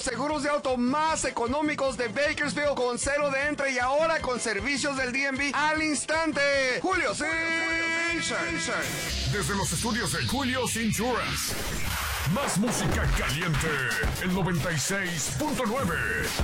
seguros de auto más económicos de Bakersfield con cero de entre y ahora con servicios del DMV al instante. Julio Insurance. Desde los estudios de Julio's Insurance. Más música caliente. El 96.9.